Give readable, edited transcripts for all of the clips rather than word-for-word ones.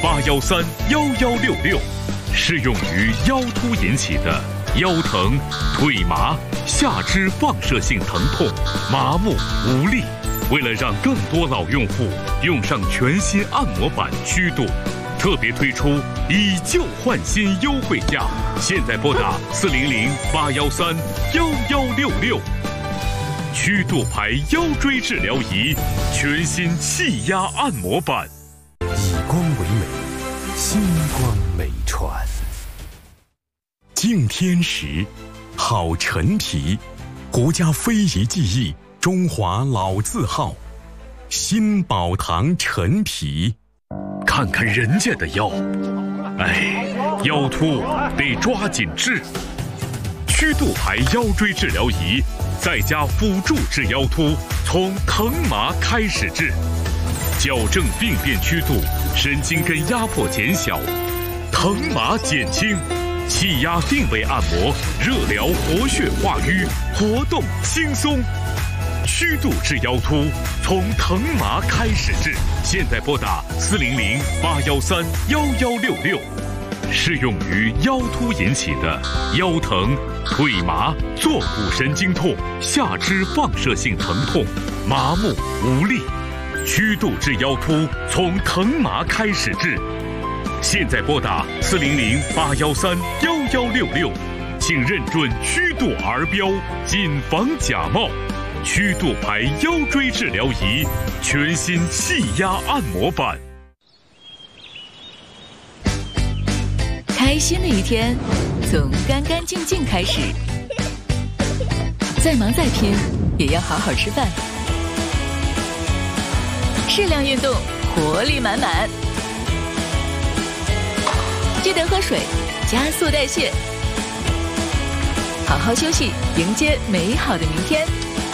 8131166，适用于腰突引起的腰疼、腿麻、下肢放射性疼痛、麻木无力。为了让更多老用户用上全新按摩板曲度，特别推出以旧换新优惠价，现在拨打400-8131166。曲度牌腰椎治疗仪，全新气压按摩板， 以光为美，星光美传。敬天时，好陈皮，国家非遗技艺，中华老字号，新宝堂陈皮。 看看人家的腰，腰突得抓紧治。曲度牌腰椎治疗仪，再加辅助治腰突，从疼麻开始治，矫正病变曲度，神经根压迫减小，疼麻减轻，气压定位按摩，热疗活血化瘀，活动轻松。曲度治腰突，从疼麻开始治，现在拨打400-8131166，适用于腰突引起的腰疼、腿麻、坐骨神经痛、下肢放射性疼痛、麻木无力。曲度治腰突，从疼麻开始治，现在拨打400-8131166，请认准曲度儿标，谨防假冒。曲度牌腰椎治疗仪，全新气压按摩板。 开心的一天，从干干净净开始。再忙再拼，也要好好吃饭。适量运动，活力满满。记得喝水，加速代谢。好好休息，迎接美好的明天。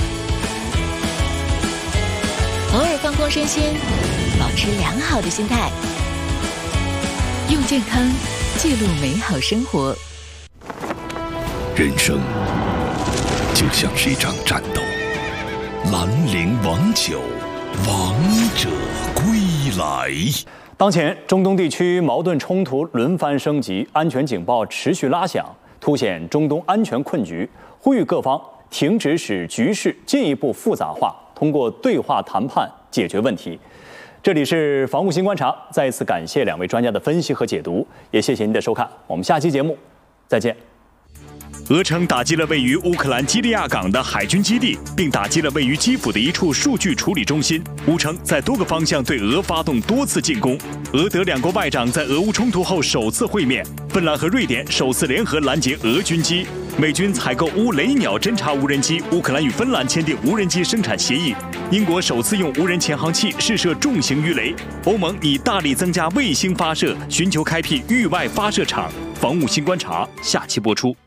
偶尔放空身心，保持良好的心态，用健康记录美好生活。 人生就像是一场战斗，兰陵王酒，王者归来。 当前中东地区矛盾冲突轮番升级，安全警报持续拉响，凸显中东安全困局，呼吁各方停止使局势进一步复杂化，通过对话谈判解决问题。这里是防务新观察，再一次感谢两位专家的分析和解读，也谢谢您的收看，我们下期节目再见。 俄称打击了位于乌克兰基利亚港的海军基地，并打击了位于基辅的一处数据处理中心。乌称在多个方向对俄发动多次进攻。俄德两国外长在俄乌冲突后首次会面，芬兰和瑞典首次联合拦截俄军机。美军采购乌雷鸟侦察无人机，乌克兰与芬兰签订无人机生产协议。英国首次用无人潜航器试射重型鱼雷。欧盟拟大力增加卫星发射，寻求开辟域外发射场。防务新观察下期播出。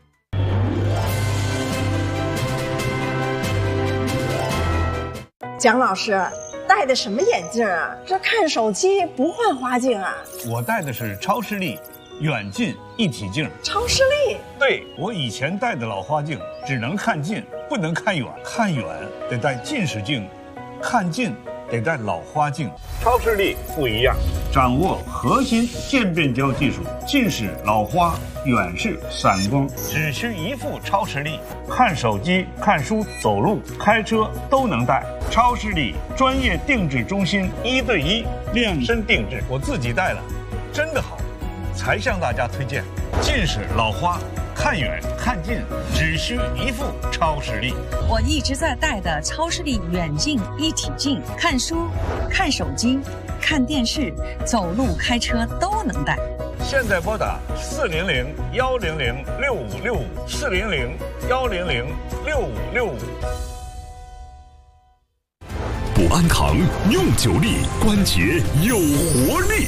蒋老师戴的什么眼镜啊？这看手机不换花镜啊？ 我戴的是超视力远近一体镜。 超视力？ 对，我以前戴的老花镜只能看近，不能看远，看远得戴近视镜，看近得戴老花镜。超视力不一样，掌握核心渐变焦技术，近视、老花、远视、散光，只需一副超视力，看手机、看书、走路、开车都能戴。超视力专业定制中心，1对1量身定制，我自己戴了，真的好，才向大家推荐。近视、老花，看远看近只需一副超视力。 我一直在戴的超视力远近一体镜，看书、看手机、看电视、走路、开车都能戴。 现在拨打400-100-6565，400-100-6565。 补安堂用久力，关节有活力。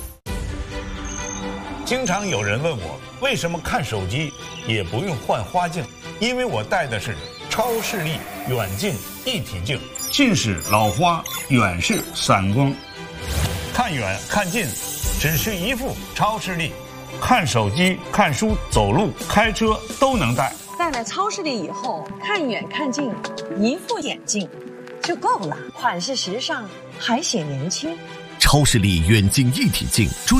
经常有人问我，为什么看手机也不用换花镜？因为我戴的是超视力远近一体镜，近视、老花、远视、散光，看远看近只需一副超视力，看手机、看书、走路、开车都能戴。 戴了超视力以后，看远看近一副眼镜就够了，款式时尚，还显年轻。 超视力远近一体镜。